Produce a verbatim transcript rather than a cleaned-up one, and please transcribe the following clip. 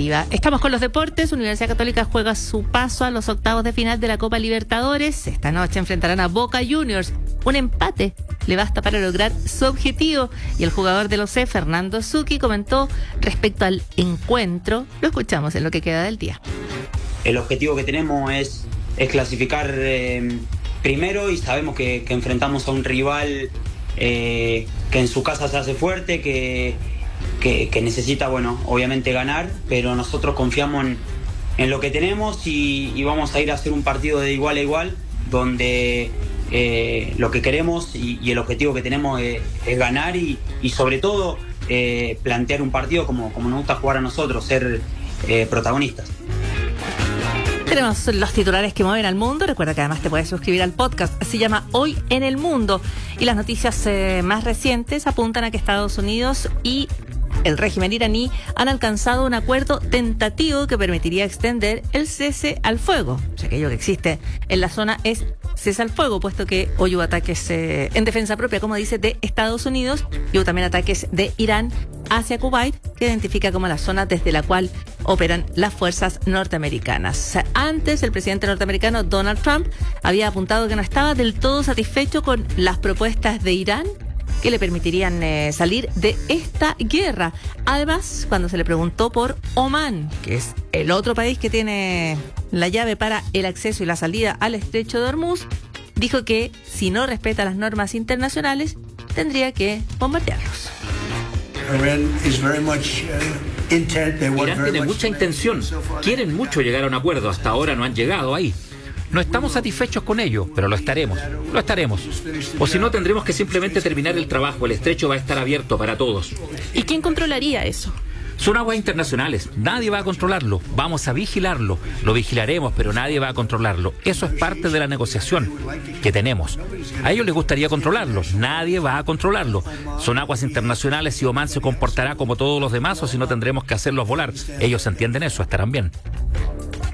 Oliva. Estamos con los deportes. Universidad Católica juega su paso a los octavos de final de la Copa Libertadores. Esta noche enfrentarán a Boca Juniors. Un empate le basta para lograr su objetivo. Y el jugador de los C, Fernando Zucchi, comentó respecto al encuentro. Lo escuchamos en lo que queda del día. El objetivo que tenemos es, es clasificar eh, primero, y sabemos que, que enfrentamos a un rival eh, que en su casa se hace fuerte, que, que, que necesita, bueno, obviamente ganar, pero nosotros confiamos en, en lo que tenemos y, y vamos a ir a hacer un partido de igual a igual, donde eh, lo que queremos y, y el objetivo que tenemos es, es ganar y, y sobre todo eh, plantear un partido como, como nos gusta jugar a nosotros, ser eh, protagonistas. Tenemos los titulares que mueven al mundo. Recuerda que además te puedes suscribir al podcast. Se llama Hoy en el Mundo. Y las noticias eh, más recientes apuntan a que Estados Unidos y el régimen iraní han alcanzado un acuerdo tentativo que permitiría extender el cese al fuego. O sea, aquello que existe en la zona es cese al fuego, puesto que hoy hubo ataques eh, en defensa propia, como dice, de Estados Unidos, y hubo también ataques de Irán hacia Kuwait, que identifica como la zona desde la cual operan las fuerzas norteamericanas. Antes, el presidente norteamericano Donald Trump había apuntado que no estaba del todo satisfecho con las propuestas de Irán que le permitirían eh, salir de esta guerra. Además, cuando se le preguntó por Omán, que es el otro país que tiene la llave para el acceso y la salida al estrecho de Hormuz, dijo que si no respeta las normas internacionales, tendría que bombardearlos. Irán tiene mucha intención, quieren mucho llegar a un acuerdo, hasta ahora no han llegado ahí. No estamos satisfechos con ello, pero lo estaremos, lo estaremos. O si no, tendremos que simplemente terminar el trabajo, el estrecho va a estar abierto para todos. ¿Y quién controlaría eso? Son aguas internacionales, nadie va a controlarlo, vamos a vigilarlo, lo vigilaremos, pero nadie va a controlarlo. Eso es parte de la negociación que tenemos. A ellos les gustaría controlarlo, nadie va a controlarlo. Son aguas internacionales y Omán se comportará como todos los demás, o si no tendremos que hacerlos volar. Ellos entienden eso, estarán bien.